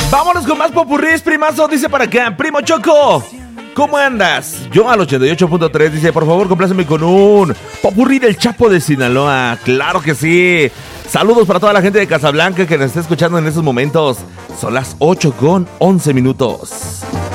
Vámonos con más popurrís, primazo. Dice para acá, primo Choco, ¿cómo andas? Yo al 88.3 dice, por favor, compláceme con un popurrí del Chapo de Sinaloa. Claro que sí. Saludos para toda la gente de Casablanca que nos está escuchando en estos momentos. Son las 8:11 minutos.